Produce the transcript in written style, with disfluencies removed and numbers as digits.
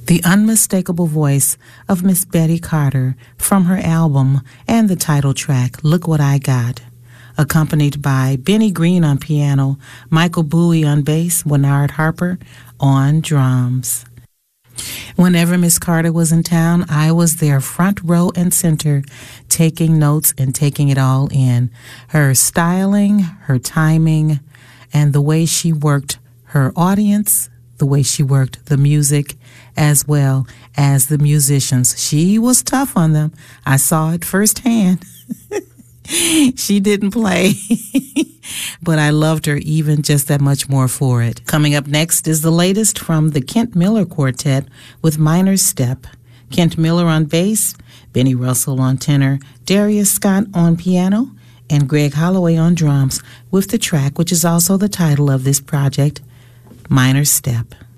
the unmistakable voice of Miss Betty Carter from her album and the title track, Look What I Got, accompanied by Benny Green on piano, Michael Bowie on bass, Winard Harper on drums. Whenever Miss Carter was in town, I was there front row and center, taking notes and taking it all in. Her styling, her timing, and the way she worked her audience, the way she worked the music, as well as the musicians. She was tough on them. I saw it firsthand. She didn't play, but I loved her even just that much more for it. Coming up next is the latest from the Kent Miller Quartet with Minor Step. Kent Miller on bass, Benny Russell on tenor, Darius Scott on piano, and Greg Holloway on drums, with the track, which is also the title of this project, Minor Step.